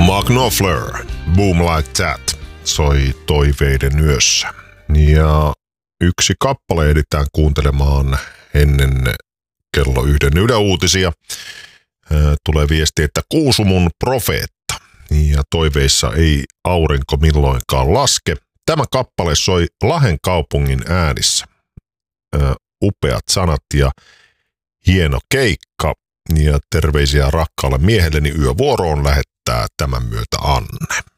Mark Knopfler, Boom Like That, soi Toiveiden yössä. Ja yksi kappale ehditään kuuntelemaan ennen kello 1 Yle Uutisia. Tulee viesti, että Kuusumun profeetta. Ja toiveissa ei aurinko milloinkaan laske. Tämä kappale soi Lahden kaupungin äänissä. Upeat sanat ja hieno keikka. Ja terveisiä rakkaalle miehelleni yövuoroon lähettää tämän myötä Anne.